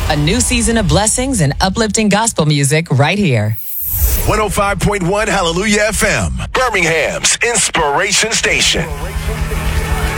A new season of blessings and uplifting gospel music right here. 105.1 Hallelujah FM, Birmingham's Inspiration Station.